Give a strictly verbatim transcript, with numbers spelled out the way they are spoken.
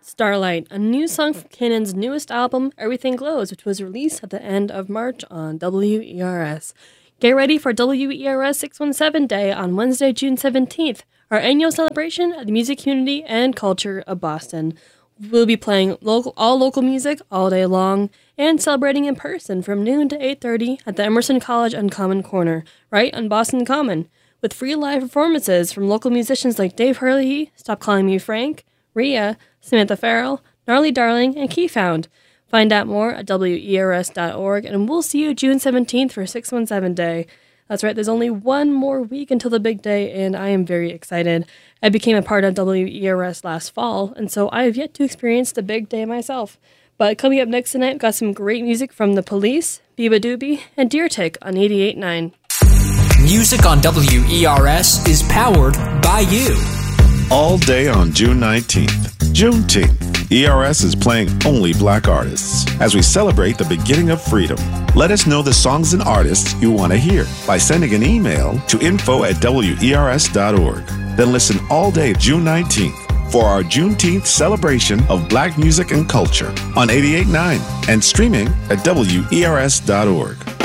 Starlight, a new song from Kanan's newest album, Everything Glows, which was released at the end of March on W E R S. Get ready for W E R S six one seven Day on Wednesday, June seventeenth, our annual celebration of the music community and culture of Boston. We'll be playing local, all local music all day long and celebrating in person from noon to eight thirty at the Emerson College Uncommon Corner, right on Boston Common, with free live performances from local musicians like Dave Hurley, Stop Calling Me Frank, Rhea, Samantha Farrell, Gnarly Darling, and Keyfound. Find out more at W E R S dot org, and we'll see you June seventeenth for six one seven Day. That's right, there's only one more week until the big day, and I am very excited. I became a part of W E R S last fall, and so I have yet to experience the big day myself. But coming up next tonight, we've got some great music from The Police, Biba Doobie, and Deer Tick on eighty-eight point nine. Music on W E R S is powered by you. All day on June nineteenth, Juneteenth, E R S is playing only black artists as we celebrate the beginning of freedom. Let us know the songs and artists you want to hear by sending an email to info at W E R S dot org. Then listen all day June nineteenth for our Juneteenth celebration of black music and culture on eighty-eight point nine and streaming at W E R S dot org.